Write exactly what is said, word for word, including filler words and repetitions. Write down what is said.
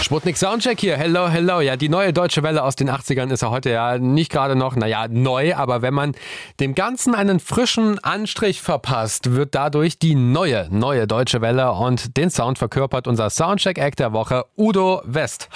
Sputnik Soundcheck hier. Hello, hello. Ja, die neue Deutsche Welle aus den achtzigern ist ja heute ja nicht gerade noch, naja, neu, aber wenn man dem Ganzen einen frischen Anstrich verpasst, wird dadurch die neue, neue Deutsche Welle und den Sound verkörpert unser Soundcheck-Act der Woche, Udo West.